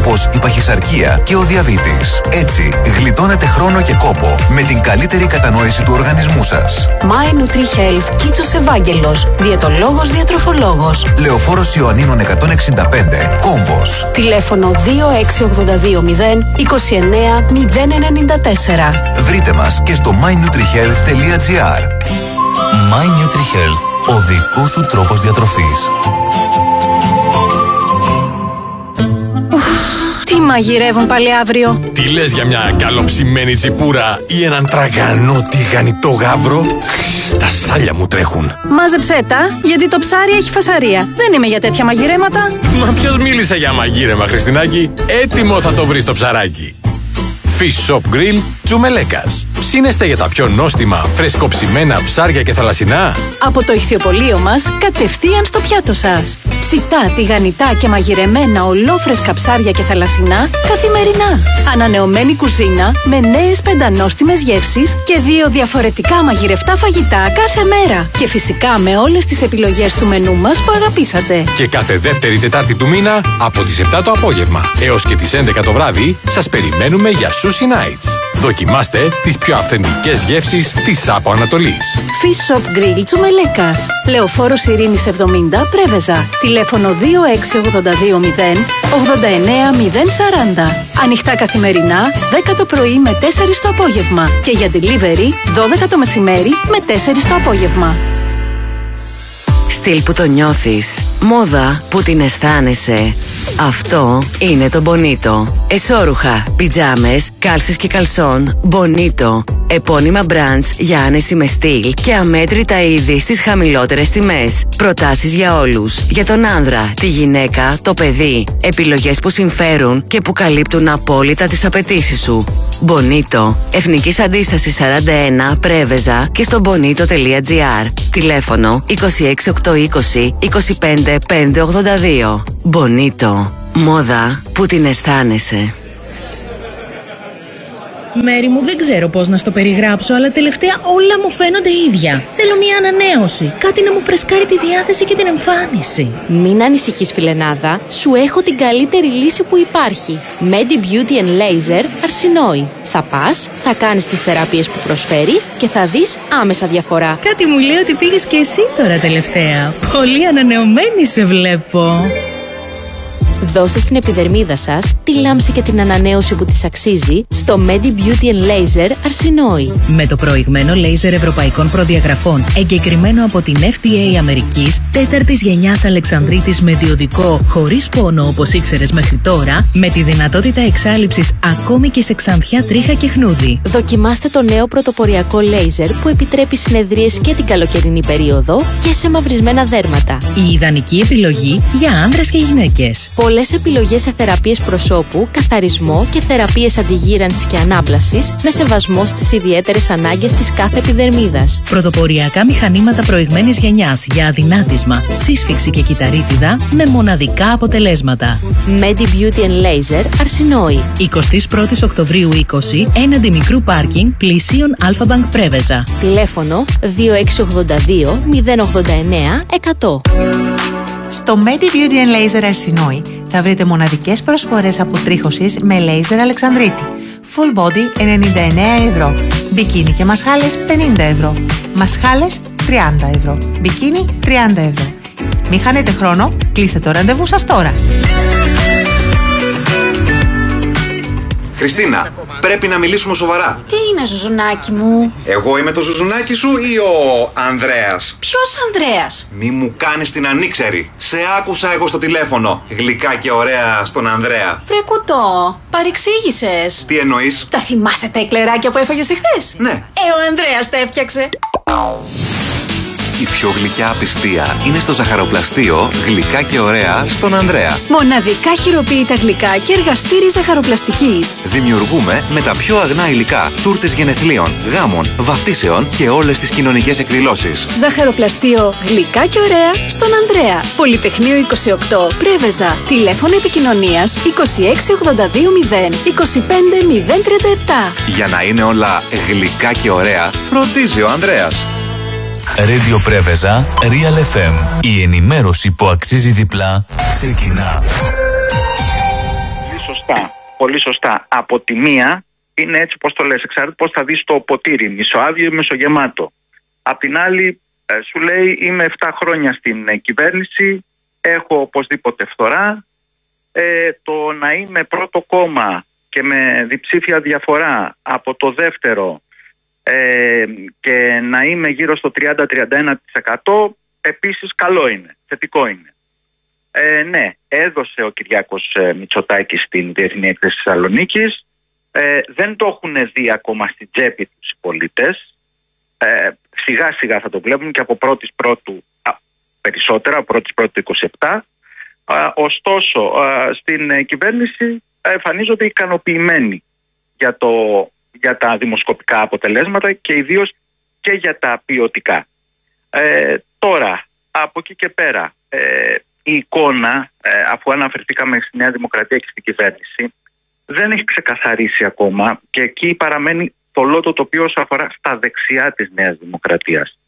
όπως η παχυσαρκία και ο διαβήτης. Έτσι, γλιτώνετε χρόνο και κόπο με την καλύτερη κατανόηση του οργανισμού σας. My Nutri-Health Κίτσος Ευάγγελος, διαιτολόγος διατροφολόγος. Λεωφόρος Ιωαννίνων 165, Κόμβος. Τηλέφωνο 26820 29 094. Βρείτε μας και στο mynutrihealth.gr. My Nutri-Health, ο δικός σου τρόπος διατροφής. Τι μαγειρεύουν πάλι αύριο? Τι λες για μια καλοψημένη τσιπούρα ή έναν τραγανό τηγανιτό γάβρο? Τα σάλια μου τρέχουν. Μάζεψέ τα, γιατί το ψάρι έχει φασαρία. Δεν είμαι για τέτοια μαγειρέματα. Μα ποιος μίλησε για μαγείρεμα, Χριστινάκη? Έτοιμο θα το βρεις το ψαράκι. Fish Shop Grill Τσουμελέκας. Ψήνεστε για τα πιο νόστιμα, φρεσκοψημένα ψάρια και θαλασσινά? Από το ηχθιοπωλείο μας, κατευθείαν στο πιάτο σας. Ψητά, τηγανιτά και μαγειρεμένα ολόφρεσκα ψάρια και θαλασσινά καθημερινά. Ανανεωμένη κουζίνα με νέες πεντανόστιμες γεύσεις και 2 διαφορετικά μαγειρευτά φαγητά κάθε μέρα. Και φυσικά με όλες τις επιλογές του μενού μας που αγαπήσατε. Και κάθε δεύτερη Τετάρτη του μήνα από τις 7 το απόγευμα έως και τις 11 το βράδυ σας περιμένουμε για Sushi Nights. Δοκιμάστε τις πιο αυθεντικές γεύσεις της Άπο Ανατολής. Fish Shop Grill Τσουμελέκας. Λεωφόρος Ειρήνης 70, Πρέβεζα. Τηλέφωνο 26820 89 040. Ανοιχτά καθημερινά, 10 το πρωί με 4 το απόγευμα. Και για delivery, 12 το μεσημέρι με 4 το απόγευμα. Στυλ που το νιώθεις, μόδα που την αισθάνεσαι. Αυτό είναι το Bonito. Εσώρουχα, πιτζάμες, κάλσες και καλσόν Bonito. Επώνυμα brands για άνεση με στυλ και αμέτρητα είδη στις χαμηλότερες τιμές. Προτάσεις για όλους. Για τον άνδρα, τη γυναίκα, το παιδί. Επιλογές που συμφέρουν και που καλύπτουν απόλυτα τις απαιτήσεις σου. Bonito. Εθνικής Αντίστασης 41, Πρέβεζα και στο bonito.gr. Τηλέφωνο 26820 25 582. Bonito. Μόδα που την αισθάνεσαι. Μέρη μου, δεν ξέρω πώς να στο περιγράψω, αλλά τελευταία όλα μου φαίνονται ίδια. Θέλω μια ανανέωση. Κάτι να μου φρεσκάρει τη διάθεση και την εμφάνιση. Μην ανησυχείς, φιλενάδα. Σου έχω την καλύτερη λύση που υπάρχει. Medi Beauty and Laser Αρσινόη. Θα πας, θα κάνεις τις θεραπείες που προσφέρει και θα δεις άμεσα διαφορά. Κάτι μου λέει ότι πήγες και εσύ τώρα τελευταία. Πολύ ανανεωμένη σε βλέπω. Δώστε στην επιδερμίδα σας τη λάμψη και την ανανέωση που της αξίζει στο Medi Beauty and Laser Αρσινόη. Με το προηγμένο λέιζερ ευρωπαϊκών προδιαγραφών, εγκεκριμένο από την FDA Αμερικής, 4ης γενιάς Αλεξανδρίτης με διοδικό, χωρίς πόνο όπως ήξερες μέχρι τώρα, με τη δυνατότητα εξάλειψης ακόμη και σε ξανθιά, τρίχα και χνούδι. Δοκιμάστε το νέο πρωτοποριακό λέιζερ που επιτρέπει συνεδρίες και την καλοκαιρινή περίοδο και σε μαυρισμένα δέρματα. Η ιδανική επιλογή για άνδρες και γυναίκες. Πολλές επιλογές σε θεραπείες προσώπου, καθαρισμό και θεραπείες αντιγύρανσης και ανάπλασης με σεβασμό στις ιδιαίτερες ανάγκες της κάθε επιδερμίδας. Πρωτοποριακά μηχανήματα προηγμένης γενιάς για αδυνάτισμα, σύσφυξη και κυταρίτιδα με μοναδικά αποτελέσματα. Medi Beauty and Laser Αρσινόη. 21 Οκτωβρίου 20, έναντι μικρού πάρκινγκ πλησίων Αλφα-Bank Πρέβεζα. Τηλέφωνο 2682 089 100. Στο Medi Beauty and Laser Αρσινόη θα βρείτε μοναδικές προσφορές αποτρίχωσης με λέιζερ Αλεξανδρίτη. Full body 99 ευρώ. Μπικίνι και μασχάλες 50 ευρώ. Μασχάλες 30 ευρώ. Μπικίνι 30 ευρώ. Μην χάνετε χρόνο, κλείστε το ραντεβού σας τώρα. Χριστίνα, πρέπει να μιλήσουμε σοβαρά. Τι είναι, Ζουζουνάκι μου? Εγώ είμαι το Ζουζουνάκι σου ή ο Ανδρέας? Ποιος Ανδρέας? Μη μου κάνεις την ανήξερη. Σε άκουσα εγώ στο τηλέφωνο. Γλυκά και ωραία στον Ανδρέα. Βρε κουτό, παρεξήγησες. Τι εννοείς? Τα θυμάσαι τα εκλεράκια που έφαγες εχθές? Ναι. Ο Ανδρέας τα έφτιαξε. Η πιο γλυκιά απιστία είναι στο ζαχαροπλαστείο Γλυκά και ωραία στον Ανδρέα. Μοναδικά χειροποίητα γλυκά και εργαστήρι ζαχαροπλαστικής. Δημιουργούμε με τα πιο αγνά υλικά τούρτες γενεθλίων, γάμων, βαφτίσεων και όλες τις κοινωνικές εκδηλώσεις. Ζαχαροπλαστείο Γλυκά και ωραία στον Ανδρέα. Πολυτεχνείο 28, Πρέβεζα. Τηλέφωνο επικοινωνίας 26820 25 037. Για να είναι όλα γλυκά και ωραία, φροντίζει ο Ανδρέας. Radio Πρέβεζα, Real FM. Η ενημέρωση που αξίζει διπλά ξεκινά. Πολύ σωστά. Από τη μία είναι έτσι όπως το λες, εξαρτάται πώς θα δεις το ποτήρι, μισοάδιο ή μισογεμάτο. Απ' την άλλη σου λέει είμαι 7 χρόνια στην κυβέρνηση, έχω οπωσδήποτε φθορά, το να είμαι πρώτο κόμμα και με διψήφια διαφορά από το δεύτερο και να είμαι γύρω στο 30-31% επίσης καλό είναι, θετικό είναι. Ναι, έδωσε ο Κυριάκος Μητσοτάκης στην Διεθνή Έκθεση Θεσσαλονίκης. Δεν το έχουν δει ακόμα στην τσέπη τους οι πολίτες. Σιγά σιγά θα το βλέπουν και από πρώτου περισσότερα, από πρώτου 27. Ωστόσο, στην κυβέρνηση εμφανίζονται ικανοποιημένοι για τα δημοσκοπικά αποτελέσματα και ιδίως και για τα ποιοτικά. Τώρα, από εκεί και πέρα, η εικόνα, αφού αναφερθήκαμε στη Νέα Δημοκρατία και στην κυβέρνηση, δεν έχει ξεκαθαρίσει ακόμα και εκεί παραμένει το λότο τοπίο όσο αφορά στα δεξιά της Νέας Δημοκρατίας.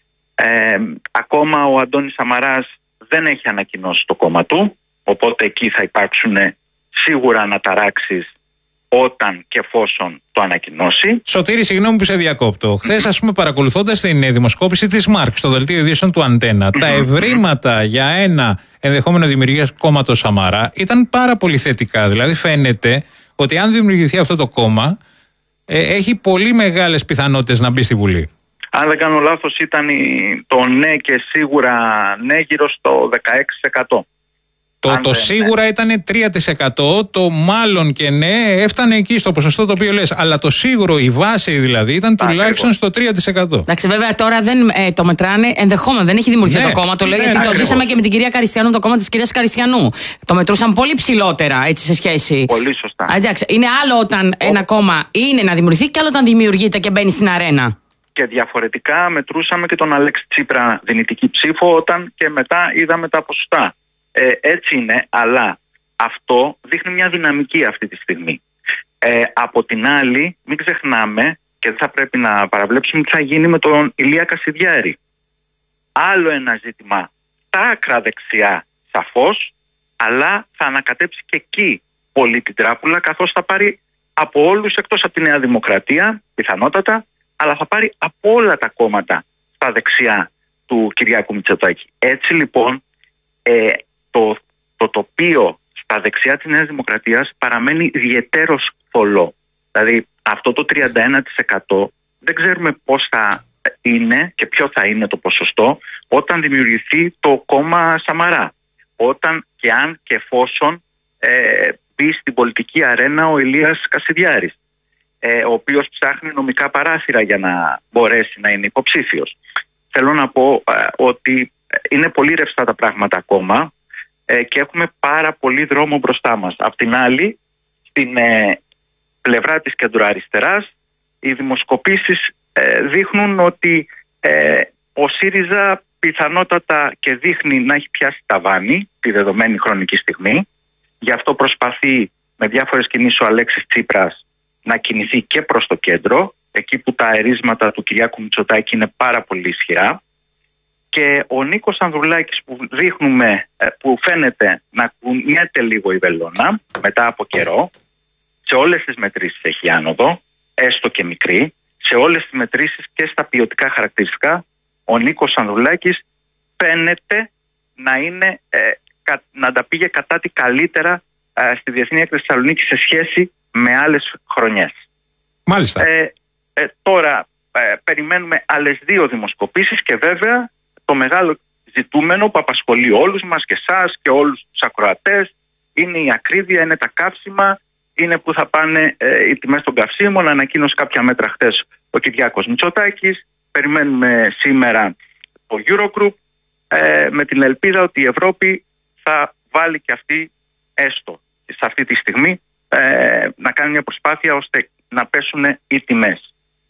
Ακόμα ο Αντώνης Σαμαράς δεν έχει ανακοινώσει το κόμμα του, οπότε εκεί θα υπάρξουν σίγουρα αναταράξεις όταν και εφόσον το ανακοινώσει. Σωτήρη, συγγνώμη που σε διακόπτω. Χθες, ας πούμε, παρακολουθώντας την δημοσκόπηση της ΜΑΡΚ στο δελτίο ειδήσεων του Αντένα, τα ευρήματα για ένα ενδεχόμενο δημιουργίας κόμματος Σαμαρά ήταν πάρα πολύ θετικά. Δηλαδή, φαίνεται ότι αν δημιουργηθεί αυτό το κόμμα, έχει πολύ μεγάλες πιθανότητες να μπει στη Βουλή. Αν δεν κάνω λάθος, ήταν το ναι και σίγουρα ναι γύρω στο 16%. Το σίγουρα ήταν 3%, το μάλλον και ναι έφτανε εκεί στο ποσοστό το οποίο λες. Αλλά το σίγουρο, η βάση δηλαδή, ήταν τουλάχιστον στο 3%. Εντάξει, βέβαια τώρα δεν το μετράνε ενδεχόμενα. Δεν έχει δημιουργηθεί το κόμμα. Το λέω γιατί το ζήσαμε και με την κυρία Καριστιανού, το κόμμα της κυρίας Καριστιανού. Το μετρούσαν πολύ ψηλότερα έτσι σε σχέση. Πολύ σωστά. Εντάξει, είναι άλλο όταν ένα κόμμα είναι να δημιουργηθεί και άλλο όταν δημιουργείται και μπαίνει στην αρένα. Και διαφορετικά μετρούσαμε και τον Αλέξη Τσίπρα δυνητική ψήφο όταν και μετά είδαμε τα ποσοστά. Έτσι είναι, αλλά αυτό δείχνει μια δυναμική αυτή τη στιγμή. Από την άλλη, μην ξεχνάμε και δεν θα πρέπει να παραβλέψουμε τι θα γίνει με τον Ηλία Κασιδιάρη. Άλλο ένα ζήτημα στα άκρα δεξιά σαφώς, αλλά θα ανακατέψει και εκεί πολύ την τράπουλα, καθώς θα πάρει από όλους εκτός από τη Νέα Δημοκρατία, πιθανότατα, αλλά θα πάρει από όλα τα κόμματα στα δεξιά του Κυριάκου Μητσοτάκη. Έτσι λοιπόν, το τοπίο στα δεξιά της Νέας Δημοκρατίας παραμένει ιδιαιτέρως θολό. Δηλαδή αυτό το 31% δεν ξέρουμε πώς θα είναι και ποιο θα είναι το ποσοστό όταν δημιουργηθεί το κόμμα Σαμαρά. Όταν και αν και εφόσον μπει στην πολιτική αρένα ο Ηλίας Κασιδιάρης, ο οποίος ψάχνει νομικά παράθυρα για να μπορέσει να είναι υποψήφιος. Θέλω να πω ότι είναι πολύ ρευστά τα πράγματα ακόμα και έχουμε πάρα πολύ δρόμο μπροστά μας. Απ' την άλλη, στην πλευρά της κεντροαριστεράς, οι δημοσκοπήσεις δείχνουν ότι ο ΣΥΡΙΖΑ πιθανότατα και δείχνει να έχει πιάσει ταβάνι τη δεδομένη χρονική στιγμή. Γι' αυτό προσπαθεί με διάφορες κινήσεις ο Αλέξης Τσίπρας να κινηθεί και προς το κέντρο, εκεί που τα αερίσματα του Κυριάκου Μητσοτάκη είναι πάρα πολύ ισχυρά. Και ο Νίκος Ανδρουλάκης που φαίνεται να κουνιέται λίγο η βελόνα μετά από καιρό, σε όλες τις μετρήσεις έχει άνοδο, έστω και μικρή, σε όλες τις μετρήσεις και στα ποιοτικά χαρακτηριστικά, ο Νίκος Ανδρουλάκης φαίνεται να τα πήγε κατά τη καλύτερα στη Διεθνή Έκθεση Θεσσαλονίκη σε σχέση με άλλες χρονιές. Μάλιστα. Τώρα περιμένουμε άλλες 2 δημοσκοπήσεις και βέβαια το μεγάλο ζητούμενο που απασχολεί όλους μας και εσάς και όλους τους ακροατές είναι η ακρίβεια, είναι τα καύσιμα, είναι που θα πάνε οι τιμές των καυσίμων. Ανακοίνωσε κάποια μέτρα χθες ο Κυριάκος Μητσοτάκης. Περιμένουμε σήμερα το Eurogroup με την ελπίδα ότι η Ευρώπη θα βάλει και αυτή έστω σε αυτή τη στιγμή να κάνει μια προσπάθεια ώστε να πέσουν οι τιμές.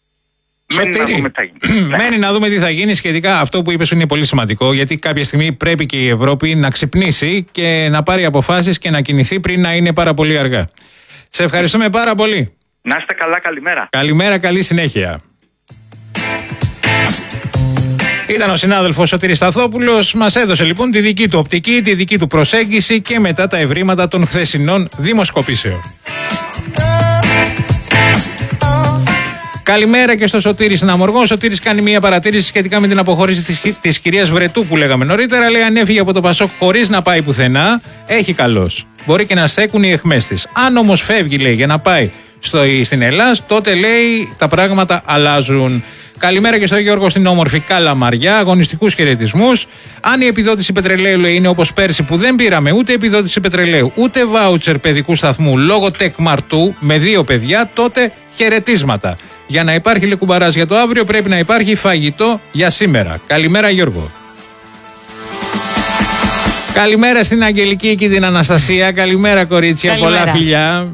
Μένει να δούμε τι θα γίνει σχετικά. Αυτό που είπες είναι πολύ σημαντικό, γιατί κάποια στιγμή πρέπει και η Ευρώπη να ξυπνήσει και να πάρει αποφάσεις και να κινηθεί πριν να είναι πάρα πολύ αργά. Σε ευχαριστούμε πάρα πολύ. Να είστε καλά, καλημέρα. Καλημέρα, καλή συνέχεια. Ήταν ο συνάδελφος Σωτήρης Σταθόπουλος, μας έδωσε λοιπόν τη δική του οπτική, τη δική του προσέγγιση και μετά τα ευρήματα των χθεσινών δημοσκοπήσεων. Καλημέρα και στο Σωτήρη στην Αμοργό. Ο Σωτήρης κάνει μια παρατήρηση σχετικά με την αποχώρηση της κυρίας Βρετού που λέγαμε νωρίτερα. Λέει αν έφυγε από το Πασόκ χωρίς να πάει πουθενά, έχει καλός. Μπορεί και να στέκουν οι αιχμές της. Αν όμως φεύγει, λέει, για να πάει στην Ελλάδα, τότε λέει τα πράγματα αλλάζουν. Καλημέρα και στο Γιώργο στην όμορφη Καλαμαριά. Αγωνιστικούς χαιρετισμούς. Αν η επιδότηση πετρελαίου, λέει, είναι όπως πέρσι που δεν πήραμε ούτε επιδότηση πετρελαίου ούτε βάουτσερ παιδικού σταθμού λόγω τεκμαρτού με 2 παιδιά, τότε χαιρετίσματα. Για να υπάρχει λεκουμπαράς για το αύριο πρέπει να υπάρχει φαγητό για σήμερα. Καλημέρα Γιώργο. Καλημέρα στην Αγγελική και την Αναστασία. Καλημέρα κορίτσια, καλημέρα. Πολλά φιλιά.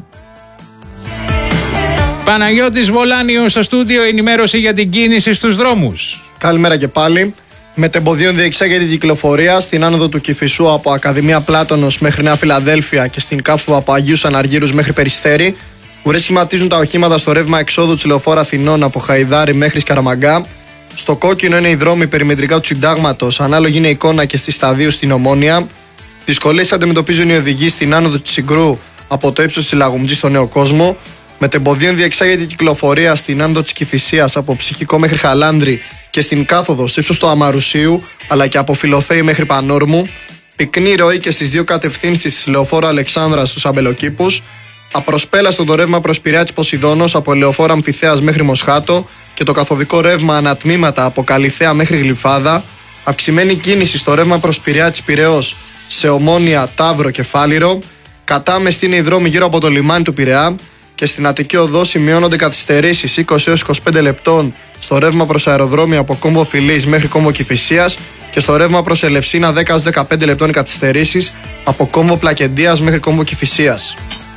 Παναγιώτης Βολάνιος στο στούντιο, ενημέρωση για την κίνηση στους δρόμους. Καλημέρα και πάλι. Μετεμποδίων διεξάγεται η κυκλοφορία στην άνοδο του Κηφισού από Ακαδημία Πλάτωνος μέχρι Νέα Φιλαδέλφια και στην κάθοδο από Αγίους Αναργύρους μέχρι Περιστέρι. Ουρές σχηματίζουν τα οχήματα στο ρεύμα εξόδου της Λεωφόρου Αθηνών από Χαϊδάρι μέχρι Σκαραμαγκά. Στο κόκκινο είναι οι δρόμοι περιμετρικά του Συντάγματος, ανάλογη είναι η εικόνα και στη Σταδίου στην Ομόνια. Δυσκολίες αντιμετωπίζουν οι οδηγοί στην άνοδο της Συγκρού από το ύψος της Λαγουμτζής στο Νέο Κόσμο. Μετεμποδίων διεξάγεται η κυκλοφορία στην άνοδο της Κηφισίας από Ψυχικό μέχρι Χαλάνδρη και στην κάθοδο στο ύψος του Αμαρουσίου, αλλά και από Φιλοθέη μέχρι Πανόρμου. Πυκνή ροή και στις 2 κατευθύνσεις της Λεωφόρου Αλεξάνδρας στους Αμπελοκήπους. Απροσπέλαστο το ρεύμα προς Πειραιά της Ποσειδώνος από Λεωφόρο Αμφιθέας μέχρι Μοσχάτο και το καθοδικό ρεύμα ανατμήματα από Καλιθέα μέχρι Γλυφάδα. Αυξημένη κίνηση στο ρεύμα προς Πειραιά της Πειραιώς σε Ομόνια, Ταύρο και Φάληρο. Κατάμεστη είναι οι δρόμοι γύρω από το λιμάνι του Πειραιά και στην Αττική Οδό σημειώνονται καθυστερήσεις 20 έως 25 λεπτών στο ρεύμα προς αεροδρόμιο από Κόμβο Φιλής μέχρι Κόμβο Κηφισίας και στο ρεύμα προς Ελευσίνα 10 έως 15 λεπτών οι καθυστερήσεις από Κόμβο Πλακεντίας μέχρι Κόμβο Κηφισίας.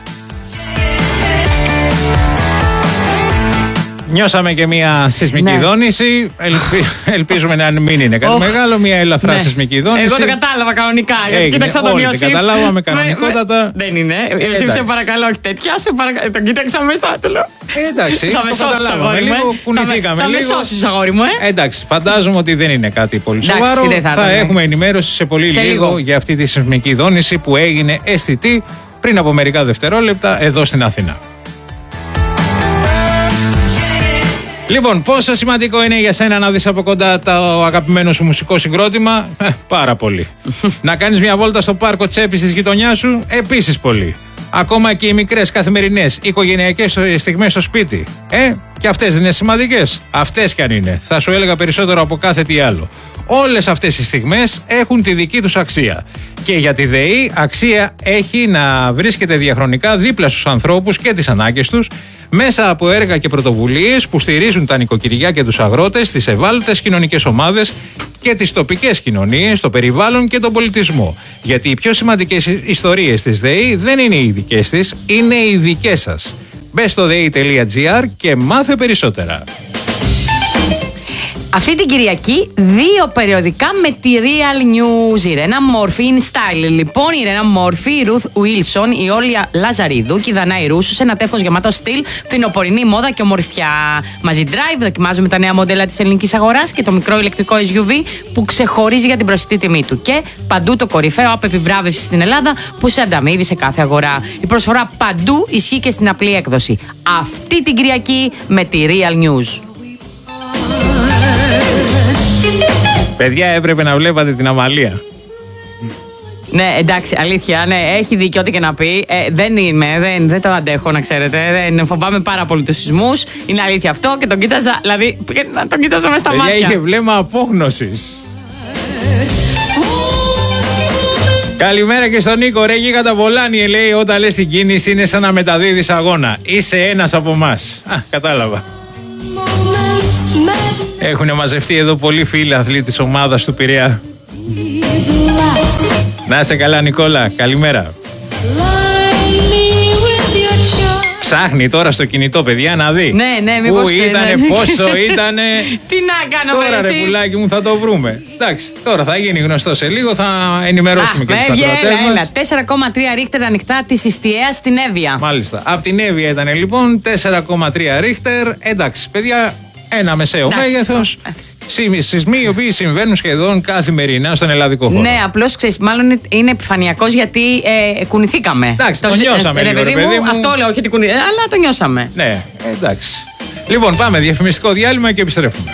Νιώσαμε και μια σεισμική δόνηση. Ελπίζουμε να μην είναι κάτι μεγάλο. Μια ελαφρά σεισμική δόνηση. Εγώ το κατάλαβα κανονικά. Κοίταξα τον Ιωσήφ. Το καταλάβαμε κανονικότατα. Δεν είναι. Ιωσήφ, σε παρακαλώ, όχι τέτοια. Το κοίταξα μέσα. Εντάξει. Θα με σώσει, αγόρι μου. Κουνηθήκαμε λίγο. Θα με σώσει, αγόρι μου. Εντάξει. Φαντάζομαι ότι δεν είναι κάτι πολύ σοβαρό. Θα έχουμε ενημέρωση σε πολύ λίγο για αυτή τη σεισμική δόνηση που έγινε αισθητή πριν από μερικά δευτερόλεπτα εδώ στην Αθήνα. Λοιπόν, πόσο σημαντικό είναι για σένα να δεις από κοντά το αγαπημένο σου μουσικό συγκρότημα? Πάρα πολύ. Να κάνεις μια βόλτα στο πάρκο τσέπης της γειτονιάς σου? Επίσης πολύ. Ακόμα και οι μικρές καθημερινές οικογενειακές στιγμές στο σπίτι. Και αυτές δεν είναι σημαντικές? Αυτές κι αν είναι. Θα σου έλεγα περισσότερο από κάθε τι άλλο. Όλες αυτές οι στιγμές έχουν τη δική τους αξία. Και για τη ΔΕΗ αξία έχει να βρίσκεται διαχρονικά δίπλα στους ανθρώπους και τις ανάγκες τους μέσα από έργα και πρωτοβουλίες που στηρίζουν τα νοικοκυριά και τους αγρότες, τις ευάλωτες κοινωνικές ομάδες και τις τοπικές κοινωνίες, το περιβάλλον και τον πολιτισμό. Γιατί οι πιο σημαντικές ιστορίες της ΔΕΗ δεν είναι οι δικές της, είναι οι δικές σας. Μπες στο dei.gr και μάθε περισσότερα. Αυτή την Κυριακή 2 περιοδικά με τη Real News. Η Ρένα Μόρφη, in style λοιπόν. Η Ρένα Μόρφη, η Ruth Wilson, η Όλια Λαζαρίδου και η Δανάη Ρούσου σε ένα τεύχος γεμάτο στυλ, φθινοπορεινή μόδα και ομορφιά. Μαζί Drive δοκιμάζουμε τα νέα μοντέλα της ελληνικής αγοράς και το μικρό ηλεκτρικό SUV που ξεχωρίζει για την προσιτή τιμή του. Και παντού το κορυφαίο app επιβράβευση στην Ελλάδα που σε ανταμείβει σε κάθε αγορά. Η προσφορά παντού ισχύει και στην απλή έκδοση. Αυτή την Κυριακή με τη Real News. Παιδιά, έπρεπε να βλέπατε την Αμαλία. Ναι, εντάξει, αλήθεια, ναι, έχει δίκιο ό,τι και να πει. Δεν το αντέχω, να ξέρετε. Φοβάμαι πάρα πολύ τους σεισμούς. Είναι αλήθεια αυτό και τον κοίταζα, δηλαδή, τον κοίταζα μες στα μάτια. Είχε βλέμμα απόγνωσης. Καλημέρα και στον Νίκο. Ρε γίγαντα Βολάνιε, λέει, όταν λες την κίνηση είναι σαν να μεταδίδεις αγώνα. Είσαι ένας από εμάς. Κατάλαβα. Έχουν μαζευτεί εδώ πολλοί φίλοι αθλητές της ομάδας του Πειραιά. Να είσαι καλά, Νικόλα. Καλημέρα. Ψάχνει τώρα στο κινητό, παιδιά, να δει. Ναι, μήπως πού ήτανε, πόσο ήτανε. Τι να κάνω, τώρα ρε πουλάκι μου, θα το βρούμε. Εντάξει, τώρα θα γίνει γνωστό σε λίγο, θα ενημερώσουμε και τους ακροατές μας. 4,3 ρίχτερ ανοιχτά της Ιστιαίας στην Εύβοια. Μάλιστα. Από την Εύβοια ήταν λοιπόν 4,3 ρίχτερ. Εντάξει, παιδιά, ένα μεσαίο μέγεθος. Σεισμοί οι οποίοι συμβαίνουν σχεδόν καθημερινά στον ελλαδικό χώρο. Ναι, απλώς ξέρεις, μάλλον είναι επιφανειακός γιατί κουνηθήκαμε. Εντάξει, το νιώσαμε λίγο, ρε παιδί μου. Αυτό λέω, όχι ότι κουνηθήκαμε, αλλά το νιώσαμε. Ναι, εντάξει. Λοιπόν, πάμε διαφημιστικό διάλειμμα και επιστρέφουμε.